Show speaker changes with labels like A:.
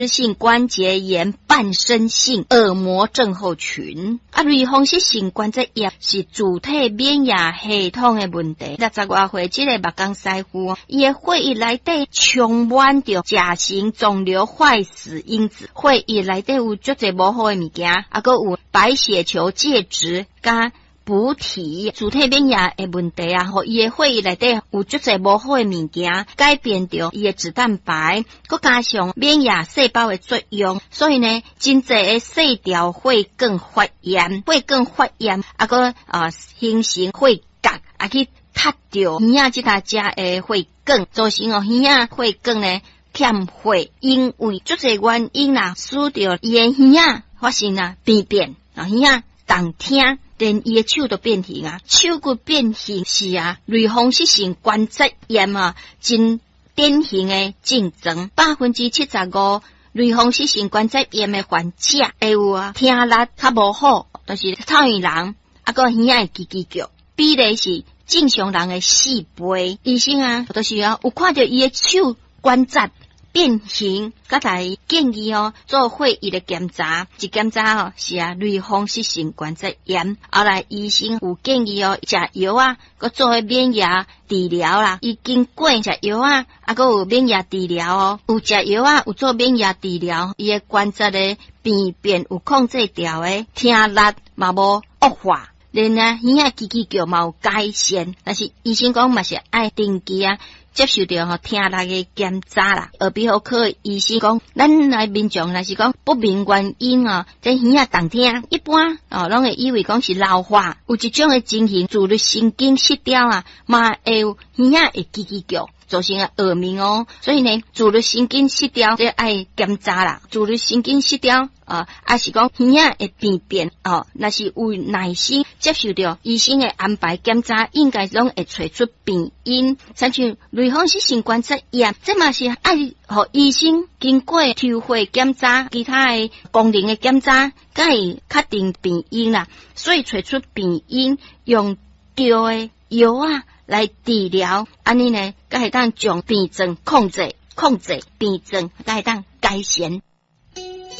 A: 性关节炎伴生性耳膜症候群。类风湿性关节炎是主体免疫系统的问题。60多岁这个目光师傅，伊的血液内底充满着甲型肿瘤坏死因子，血液内底有足侪无好的物件，还有白血球介质加补体主体免疫的问题啊，互伊的血液内底有足侪无好的物件，改变着伊的脂蛋白，佮加上免疫细胞的作用，所以呢，真侪的细条血管发炎，佮形成血角，去踢着耳仔即搭只的血管，造成耳仔血管呢欠血，因为足侪原因啦，使着伊的耳仔发生病变，耳仔动听。连伊的手都变形啊，手骨变形是类风湿性关节炎真典型的症状。75%类风湿性关节炎的患者会有听力较无好，就是草原人，个耳仔会叽叽叫，比例是正常人的4倍。医生就是有看到伊的手关节变形，甲来建议做血液的检查，一检查是类风湿性关节炎。后来医生有建议食药佮做免疫治疗啦。伊经过食药佮有免疫治疗有食药有做免疫治疗，伊的关节的病变有控制掉的，听力嘛无恶化。连耳仔叽叽叫嘛有改善，但是医生讲嘛是爱定期接受到听力的检查啦。耳鼻喉科的医生讲，咱来民众若是讲不明原因这耳仔动听，一般拢会以为讲是老化，有一种的情形，自律神经失调嘛会有耳仔会叽叽叫，造成耳鸣所以呢，自律神经失调这爱检查啦。自律神经失调还是讲耳仔会病变若是有耐心接受到医生的安排检查，应该拢会找出病因。像类风湿性关节炎，这嘛是爱互医生经过抽血检查、其他的功能的检查，才会确定病因啦。所以找出病因，用对的药来治疗，安尼呢，才会当将病症控制病症，才会当改善。